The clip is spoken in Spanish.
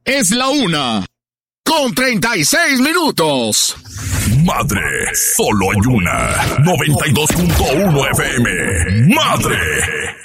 Es la 1:36. Madre, solo hay una. 92.1 FM. Madre.